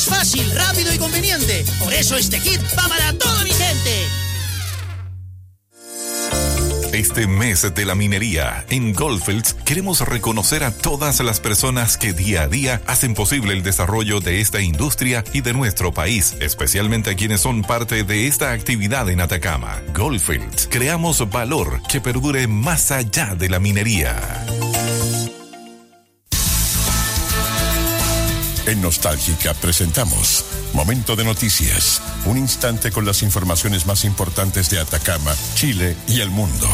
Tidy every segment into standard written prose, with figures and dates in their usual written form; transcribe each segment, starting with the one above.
Es fácil, rápido y conveniente. Por eso este kit va para toda mi gente. Este mes de la minería, en Goldfields queremos reconocer a todas las personas que día a día hacen posible el desarrollo de esta industria y de nuestro país, especialmente a quienes son parte de esta actividad en Atacama. Goldfields, creamos valor que perdure más allá de la minería. En Nostálgica presentamos Momento de Noticias, un instante con las informaciones más importantes de Atacama, Chile y el mundo.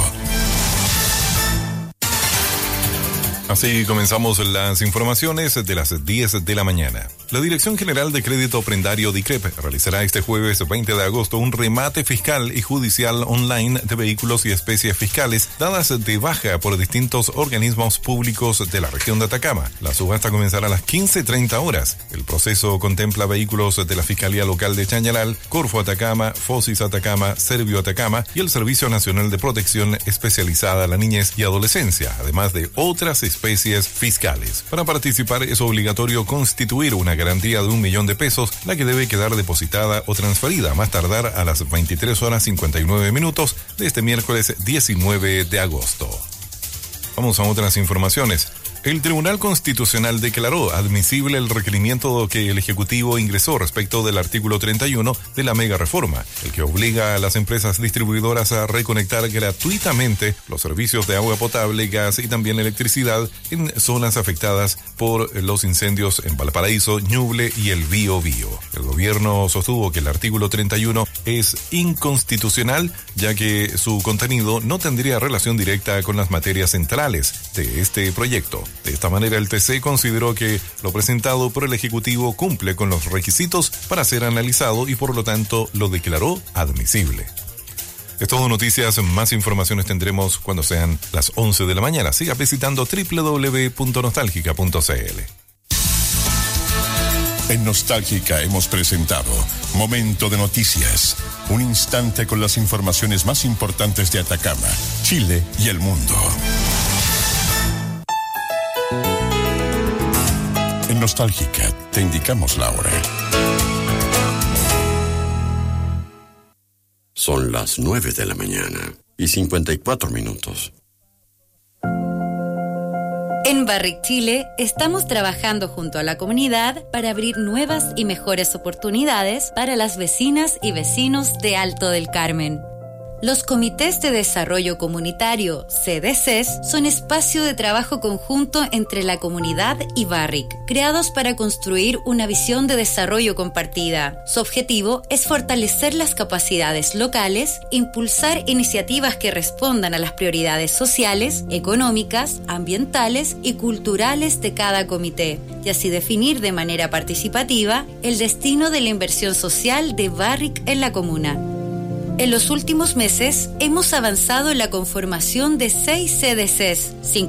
Así comenzamos las informaciones de las 10 de la mañana. La Dirección General de Crédito Prendario DICREP realizará este jueves 20 de agosto un remate fiscal y judicial online de vehículos y especies fiscales dadas de baja por distintos organismos públicos de la región de Atacama. La subasta comenzará a las 15:30 horas. El proceso contempla vehículos de la Fiscalía Local de Chañaral, Corfo Atacama, Fosis Atacama, Servio Atacama y el Servicio Nacional de Protección Especializada a la Niñez y Adolescencia, además de otras especies fiscales. Para participar es obligatorio constituir una garantía de $1.000.000, la que debe quedar depositada o transferida a más tardar a las 23:59 de este miércoles 19 de agosto. Vamos a otras informaciones. El Tribunal Constitucional declaró admisible el requerimiento que el Ejecutivo ingresó respecto del artículo 31 de la mega reforma, el que obliga a las empresas distribuidoras a reconectar gratuitamente los servicios de agua potable, gas y también electricidad en zonas afectadas por los incendios en Valparaíso, Ñuble y el Biobío. El gobierno sostuvo que el artículo 31 es inconstitucional, ya que su contenido no tendría relación directa con las materias centrales de este proyecto. De esta manera, el TC consideró que lo presentado por el Ejecutivo cumple con los requisitos para ser analizado y por lo tanto lo declaró admisible. Es todo noticias, más informaciones tendremos cuando sean las 11 de la mañana. Siga visitando www.nostalgica.cl. En Nostálgica hemos presentado Momento de Noticias, un instante con las informaciones más importantes de Atacama, Chile y el mundo. En Nostálgica te indicamos la hora. Son las 9 de la mañana y 54 minutos. En Barrick Chile estamos trabajando junto a la comunidad para abrir nuevas y mejores oportunidades para las vecinas y vecinos de Alto del Carmen. Los comités de desarrollo comunitario, CDCs, son espacio de trabajo conjunto entre la comunidad y Barrick, creados para construir una visión de desarrollo compartida. Su objetivo es fortalecer las capacidades locales, impulsar iniciativas que respondan a las prioridades sociales, económicas, ambientales y culturales de cada comité, y así definir de manera participativa el destino de la inversión social de Barrick en la comuna. En los últimos meses hemos avanzado en la conformación de 6 CDCs,